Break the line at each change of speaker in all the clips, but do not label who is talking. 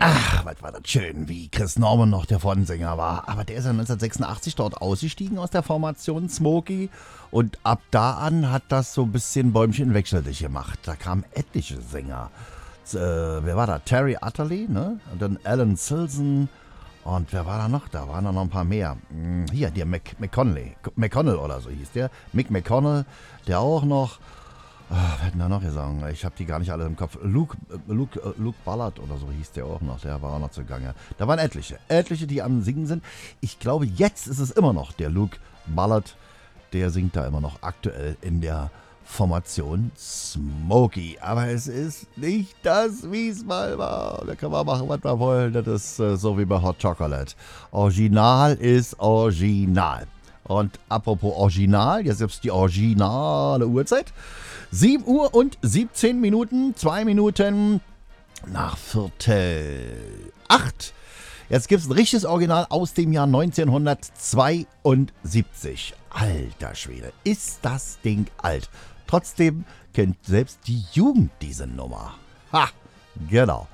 Ach, was war das schön, wie Chris Norman noch der Frontsänger war. Aber der ist ja 1986 dort ausgestiegen aus der Formation Smokey. Und ab da an hat das so ein bisschen Bäumchen wechsel dich gemacht. Da kamen etliche Sänger. Wer war da? Terry Utterly, ne? Und dann Alan Silson. Und wer war da noch? Da waren da noch ein paar mehr. Hier, der McConnell oder so hieß der. Mick McConnell, der auch noch. Wer hat denn da noch gesagt? Ich habe die gar nicht alle im Kopf. Luke Ballard oder so hieß der auch noch. Der war auch noch zugange. Da waren etliche, die am Singen sind. Ich glaube, jetzt ist es immer noch der Luke Ballard. Der singt da immer noch aktuell in der Formation Smokey. Aber es ist nicht das, wie es mal war. Da kann man machen, was man wollen. Das ist so wie bei Hot Chocolate. Original ist Original. Und apropos Original, jetzt gibt es die originale Uhrzeit. 7 Uhr und 17 Minuten, 2 Minuten nach Viertel 8. Jetzt gibt es ein richtiges Original aus dem Jahr 1972. Alter Schwede, ist das Ding alt. Trotzdem kennt selbst die Jugend diese Nummer. Ha, genau.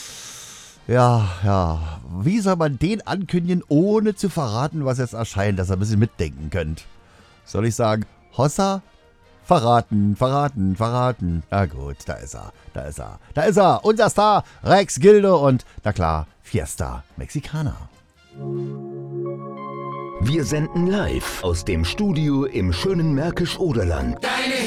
Ja. Wie soll man den ankündigen, ohne zu verraten, was jetzt erscheint, dass ihr ein bisschen mitdenken könnt? Soll ich sagen, Hossa? Verraten. Na gut, da ist er. Unser Star, Rex Gildo und, na klar, Fiesta Mexicana.
Wir senden live aus dem Studio im schönen Märkisch-Oderland.
Deine